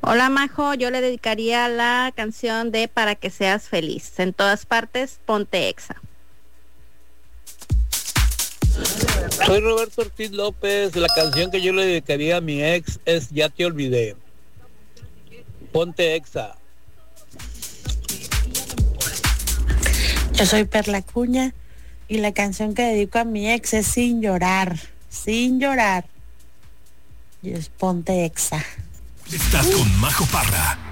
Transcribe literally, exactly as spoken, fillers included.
Hola Majo, yo le dedicaría la canción de Para que seas feliz. En todas partes, ponte Exa. Soy Roberto Ortiz López. La canción que yo le dedicaría a mi ex es Ya te olvidé. Ponte Exa. Yo soy Perla Cuña y la canción que dedico a mi ex es Sin llorar, sin llorar. Y es Ponte Exa. Estás con Majo Parra